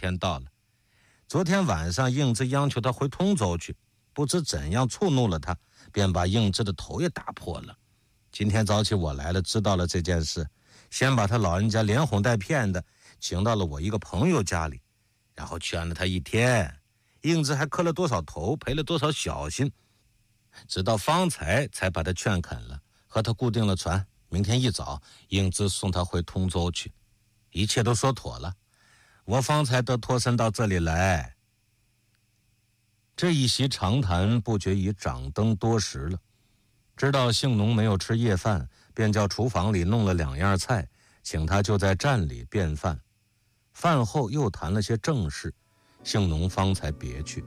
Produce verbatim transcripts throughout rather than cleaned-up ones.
天到了。昨天晚上英子央求他回通州去，不知怎样触怒了他，便把英子的头也打破了。今天早起我来了，知道了这件事，先把他老人家连哄带骗的请到了我一个朋友家里，然后劝了他一天。英子还磕了多少头，赔了多少小心，直到方才才把他劝肯了，和他固定了船，明天一早英子送他回通州去。一切都说妥了，我方才得脱身到这里来。这一席长谈不觉已掌灯多时了，知道姓农没有吃夜饭，便叫厨房里弄了两样菜，请他就在站里便饭。饭后又谈了些正事，姓农方才别去。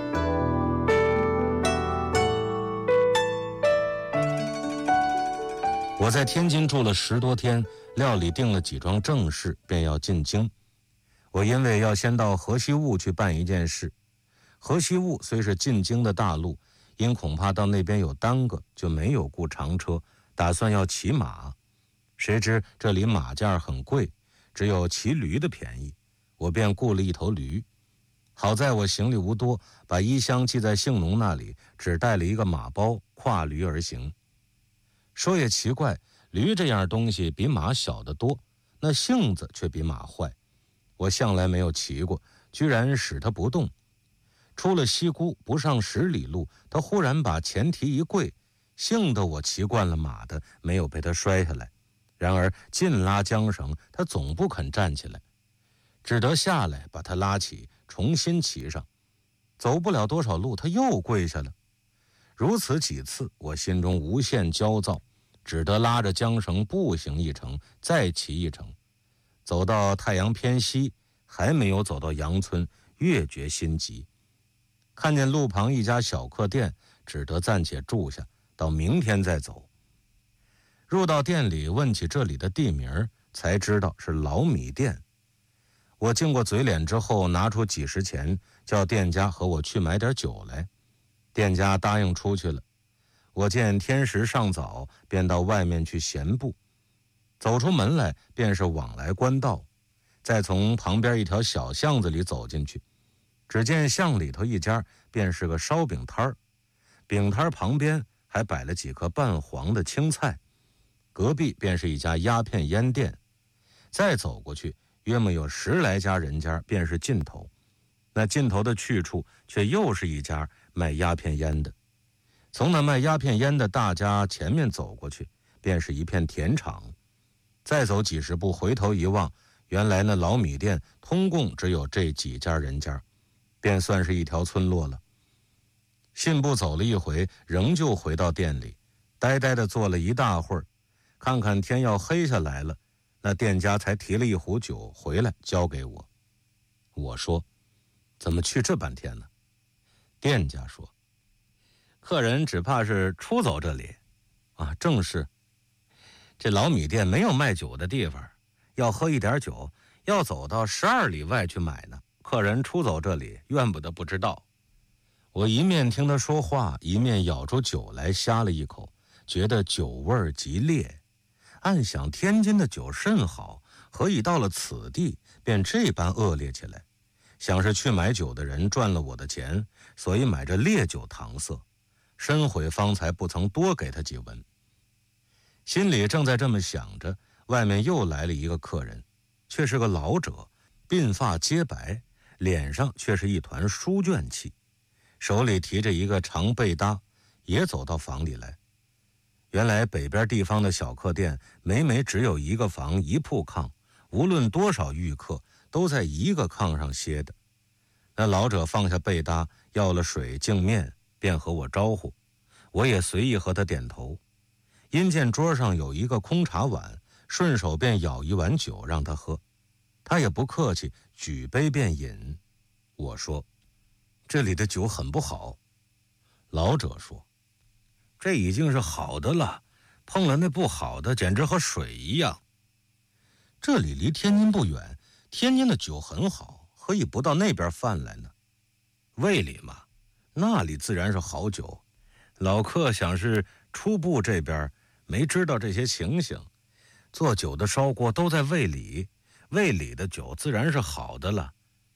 我在天津住了十多天，料理定了几桩正事，便要进京。我因为要先到河西务去办一件事，河西务虽是进京的大路，因恐怕到那边有耽搁，就没有雇长车，打算要骑马。谁知这里马价很贵，只有骑驴的便宜，我便雇了一头驴。好在我行李无多，把衣箱系在姓农那里，只带了一个马包，跨驴而行。说也奇怪，驴这样东西比马小得多，那性子却比马坏。我向来没有骑过，居然使它不动。出了西沽不上十里路，它忽然把前蹄一跪，幸得我骑惯了马的，没有被它摔下来。然而尽拉缰绳，它总不肯站起来，只得下来把它拉起，重新骑上。走不了多少路，它又跪下了。如此几次，我心中无限焦躁，只得拉着缰绳步行一程，再骑一程。走到太阳偏西，还没有走到杨村，越觉心急。看见路旁一家小客店，只得暂且住下，到明天再走。入到店里，问起这里的地名，才知道是老米店。我经过嘴脸之后，拿出几十钱，叫店家和我去买点酒来。店家答应出去了。我见天时尚早，便到外面去闲步。走出门来，便是往来官道，再从旁边一条小巷子里走进去。只见巷里头一家，便是个烧饼摊儿，饼摊旁边还摆了几颗半黄的青菜，隔壁便是一家鸦片烟店。再走过去，约莫有十来家人家，便是尽头。那尽头的去处，却又是一家卖鸦片烟的。从那卖鸦片烟的大家前面走过去，便是一片田场。再走几十步，回头一望，原来那老米店通共只有这几家人家，便算是一条村落了。信步走了一回，仍旧回到店里，呆呆地坐了一大会儿，看看天要黑下来了，那店家才提了一壶酒回来交给我。我说：怎么去这半天呢？店家说：客人只怕是出走这里。啊，正是，这老米店没有卖酒的地方，要喝一点酒，要走到十二里外去买呢。客人出走这里，怨不得不知道。我一面听他说话，一面舀出酒来呷了一口，觉得酒味极烈，暗想天津的酒甚好，何以到了此地便这般恶劣起来？想是去买酒的人赚了我的钱，所以买着烈酒搪塞，深悔方才不曾多给他几文。心里正在这么想着，外面又来了一个客人，却是个老者，鬓发皆白，脸上却是一团书卷气，手里提着一个长被搭，也走到房里来。原来北边地方的小客店，每每只有一个房一铺炕，无论多少御客，都在一个炕上歇的。那老者放下被搭，要了水净面，便和我招呼，我也随意和他点头。因见桌上有一个空茶碗，顺手便舀一碗酒让他喝，他也不客气，举杯便饮。我说：这里的酒很不好。老者说：这已经是好的了，碰了那不好的，简直和水一样。这里离天津不远，天津的酒很好，何以不到那边贩来呢？卫里嘛，那里自然是好酒。老客想是初步这边没知道这些情形，做酒的烧锅都在卫里，卫里的酒自然是好的了。